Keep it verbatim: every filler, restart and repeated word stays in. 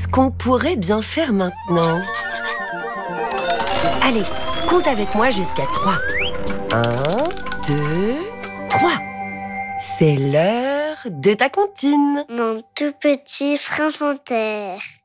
qu'est-ce qu'on pourrait bien faire maintenant? Allez, compte avec moi jusqu'à trois. Un, deux, trois. C'est l'heure de ta comptine. Mon tout petit prince en terre.